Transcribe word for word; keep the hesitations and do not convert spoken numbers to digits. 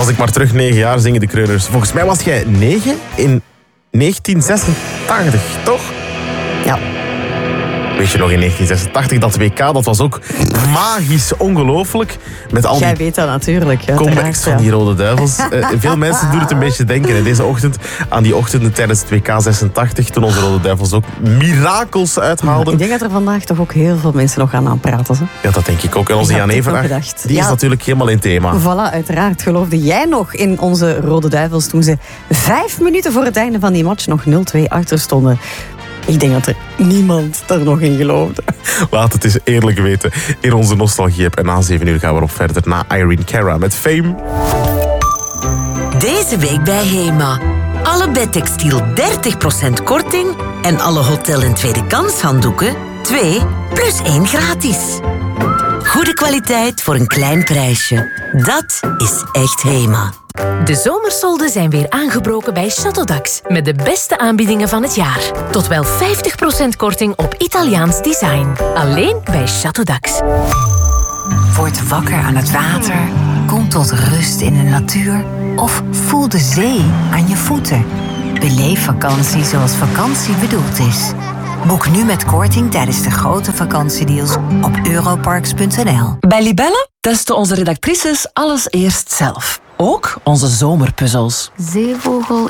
was ik maar terug negen jaar, zingen de Kreuners. Volgens mij was jij negen in negentien zesentachtig, toch? Ja. Weet je nog, in negentien zesentachtig, dat W K, dat was ook magisch ongelooflijk. Met al die Jij weet dat natuurlijk. Ja, comebacks van die Rode Duivels. Uh, veel mensen doen het een beetje denken. Hè. Deze ochtend, aan die ochtenden tijdens het W K zesentachtig, toen onze Rode Duivels ook mirakels uithaalden. Ja, ik denk dat er vandaag toch ook heel veel mensen nog gaan aanpraten. Hè? Ja, dat denk ik ook. En onze Jan Everaar, die is ja, natuurlijk helemaal in thema. Voilà, uiteraard. Geloofde jij nog in onze Rode Duivels toen ze vijf minuten voor het einde van die match nog nul twee achter stonden? Ik denk dat er niemand er nog in geloofde. Laat het eens eerlijk weten in onze nostalgie-app. En na zeven uur gaan we erop verder na Irene Cara met Fame. Deze week bij Hema. Alle bedtextiel dertig procent korting en alle hotel- en tweede kans handdoeken twee plus één gratis. Goede kwaliteit voor een klein prijsje. Dat is echt Hema. De zomersolden zijn weer aangebroken bij Château met de beste aanbiedingen van het jaar. Tot wel vijftig procent korting op Italiaans design. Alleen bij Château. Word wakker aan het water. Kom tot rust in de natuur. Of voel de zee aan je voeten. Beleef vakantie zoals vakantie bedoeld is. Boek nu met korting tijdens de grote vakantiedeals op europarks punt n l. Bij Libelle testen onze redactrices alles eerst zelf. Ook onze zomerpuzzels. Zeevogel